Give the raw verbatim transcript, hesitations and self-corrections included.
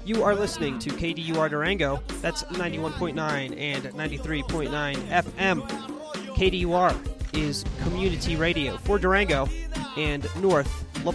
You are listening to K D U R Durango. That's ninety-one point nine and ninety-three point nine F M. K D U R is community radio for Durango and North